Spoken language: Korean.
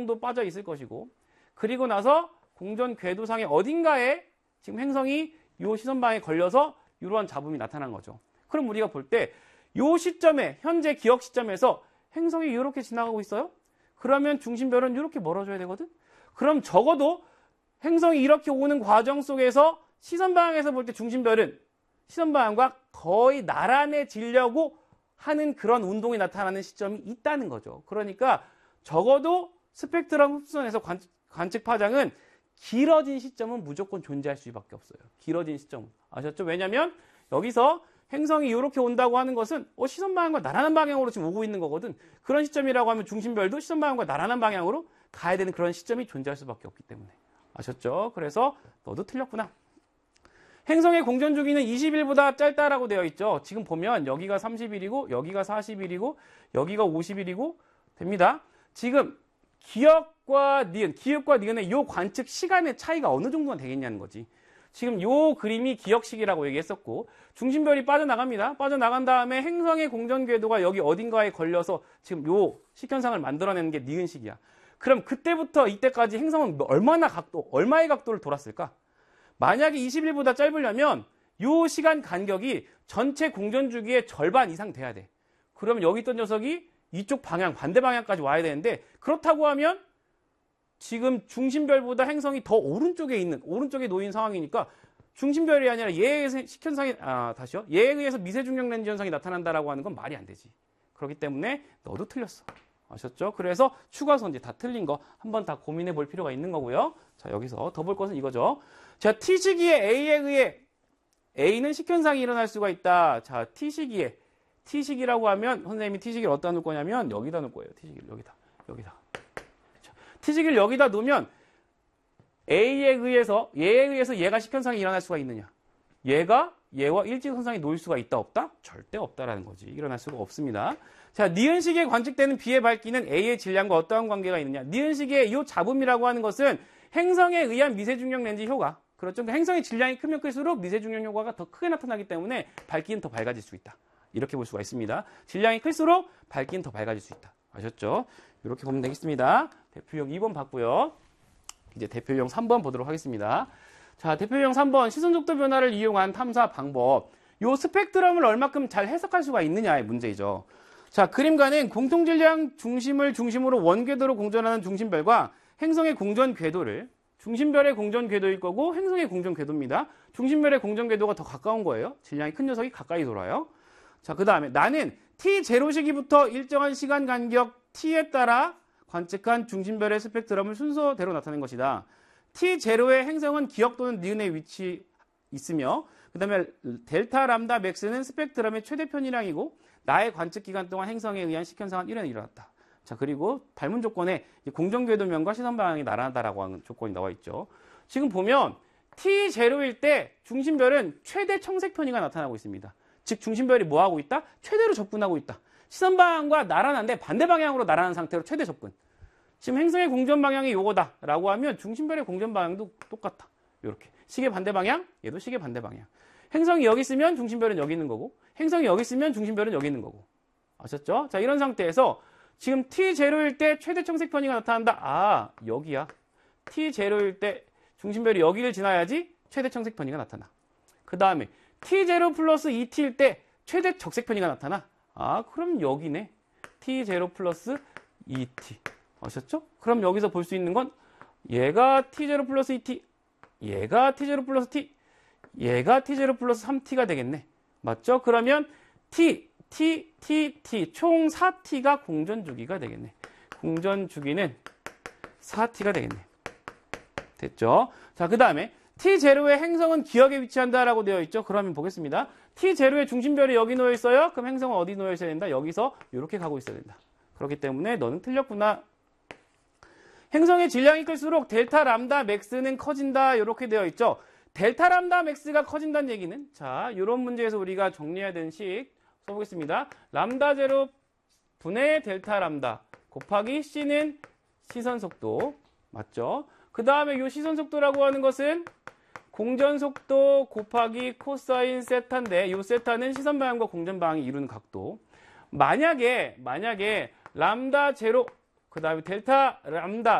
정도 빠져 있을 것이고, 그리고 나서 공전 궤도상의 어딘가에 지금 행성이 이 시선 방향에 걸려서 이러한 잡음이 나타난 거죠. 그럼 우리가 볼 때 이 시점에, 현재 기억 시점에서 행성이 이렇게 지나가고 있어요? 그러면 중심별은 이렇게 멀어져야 되거든? 그럼 적어도 행성이 이렇게 오는 과정 속에서 시선 방향에서 볼 때 중심별은 시선 방향과 거의 나란해지려고 하는 그런 운동이 나타나는 시점이 있다는 거죠. 그러니까 적어도 스펙트럼 흡수선에서 관측 파장은 길어진 시점은 무조건 존재할 수밖에 없어요. 길어진 시점은. 아셨죠? 왜냐면 여기서 행성이 이렇게 온다고 하는 것은 시선 방향과 나란한 방향으로 지금 오고 있는 거거든. 그런 시점이라고 하면 중심별도 시선 방향과 나란한 방향으로 가야 되는 그런 시점이 존재할 수밖에 없기 때문에. 아셨죠? 그래서 너도 틀렸구나. 행성의 공전 주기는 20일보다 짧다라고 되어 있죠. 지금 보면 여기가 30일이고 여기가 40일이고 여기가 50일이고 됩니다. 지금 기역과 니은의 이 관측 시간의 차이가 어느 정도나 되겠냐는 거지. 지금 이 그림이 기역식이라고 얘기했었고 중심별이 빠져나갑니다. 빠져나간 다음에 행성의 공전 궤도가 여기 어딘가에 걸려서 지금 이 식현상을 만들어내는 게 니은식이야. 그럼 그때부터 이때까지 행성은 얼마의 각도를 돌았을까? 만약에 20일보다 짧으려면 이 시간 간격이 전체 공전 주기의 절반 이상 돼야 돼. 그러면 여기 있던 녀석이 이쪽 방향, 반대 방향까지 와야 되는데 그렇다고 하면 지금 중심별보다 행성이 더 오른쪽에 놓인 상황이니까 중심별이 아니라 얘에 의해서 미세중력 렌즈 현상이 나타난다라고 하는 건 말이 안 되지. 그렇기 때문에 너도 틀렸어. 아셨죠? 그래서 추가 선지 다 틀린 거 한번 다 고민해 볼 필요가 있는 거고요. 자, 여기서 더 볼 것은 이거죠. 자, T시기에 A에 의해 A는 식현상이 일어날 수가 있다. 자, T시기라고 하면 선생님이 T시기를 어디다 놓을 거냐면 여기다 놓을 거예요. T시기를 여기다. 자, T시기를 여기다 놓으면 얘에 의해서 얘가 식현상이 일어날 수가 있느냐? 얘와 일직선상에 놓일 수가 있다 없다? 절대 없다라는 거지. 일어날 수가 없습니다. 자, 니은식에 관측되는 B의 밝기는 A의 질량과 어떠한 관계가 있느냐? 니은식의 이 잡음이라고 하는 것은 행성에 의한 미세중력 렌즈 효과. 그렇죠? 행성의 질량이 크면 클수록 미세중력 효과가 더 크게 나타나기 때문에 밝기는 더 밝아질 수 있다. 이렇게 볼 수가 있습니다. 질량이 클수록 밝기는 더 밝아질 수 있다. 아셨죠? 이렇게 보면 되겠습니다. 대표용 2번 봤고요. 이제 대표용 3번 보도록 하겠습니다. 자, 대표용 3번 시선속도 변화를 이용한 탐사 방법. 요 스펙트럼을 얼마큼 잘 해석할 수가 있느냐의 문제이죠. 자, 그림과는 공통질량 중심을 중심으로 원궤도로 공전하는 중심별과 행성의 공전 궤도를 중심별의 공전 궤도일 거고 행성의 공전 궤도입니다. 중심별의 공전 궤도가 더 가까운 거예요. 질량이 큰 녀석이 가까이 돌아요. 자, 그 다음에 나는 T0 시기부터 일정한 시간 간격 T에 따라 관측한 중심별의 스펙트럼을 순서대로 나타낸 것이다. T0의 행성은 기역 또는 니은에 위치 있으며 그 다음에 델타 람다 맥스는 스펙트럼의 최대 편이량이고 나의 관측 기간 동안 행성에 의한 식현상은 1회는 일어났다. 자, 그리고 발문 조건에 공전궤도면과 시선 방향이 나란하다라고 하는 조건이 나와 있죠. 지금 보면 T0일 때 중심별은 최대 청색 편이가 나타나고 있습니다. 즉 중심별이 뭐 하고 있다? 최대로 접근하고 있다. 시선 방향과 나란한데 반대 방향으로 나란한 상태로 최대 접근. 지금 행성의 공전 방향이 요거다라고 하면 중심별의 공전 방향도 똑같다. 이렇게 시계 반대 방향, 얘도 시계 반대 방향. 행성이 여기 있으면 중심별은 여기 있는 거고 행성이 여기 있으면 중심별은 여기 있는 거고. 아셨죠? 자, 이런 상태에서 지금 T0일 때 최대 청색 편이가 나타난다. 아, 여기야. T0일 때 중심별이 여기를 지나야지 최대 청색 편이가 나타나. 그 다음에 T0 플러스 2T일 때 최대 적색 편이가 나타나. 아, 그럼 여기네. T0 플러스 2T. 아셨죠? 그럼 여기서 볼 수 있는 건 얘가 T0 플러스 2T, 얘가 T0 플러스 T, 얘가 T0 플러스 3T가 되겠네. 맞죠? 그러면 T 총 4T가 공전 주기가 되겠네. 공전 주기는 4T가 되겠네. 됐죠? 자, 그 다음에 T0의 행성은 기역에 위치한다라고 되어 있죠. 그러면 보겠습니다. T0의 중심별이 여기 놓여 있어요. 그럼 행성은 어디 놓여 있어야 된다? 여기서 이렇게 가고 있어야 된다. 그렇기 때문에 너는 틀렸구나. 행성의 질량이 클수록 델타 람다 맥스는 커진다. 이렇게 되어 있죠. 델타 람다 맥스가 커진다는 얘기는 자, 이런 문제에서 우리가 정리해야 되는 식 써보겠습니다. 람다 제로 분의 델타 람다 곱하기 C는 시선 속도. 맞죠? 그 다음에 이 시선 속도라고 하는 것은 공전 속도 곱하기 코사인 세타인데 이 세타는 시선 방향과 공전 방향이 이루는 각도. 만약에 람다 제로 그 다음에 델타 람다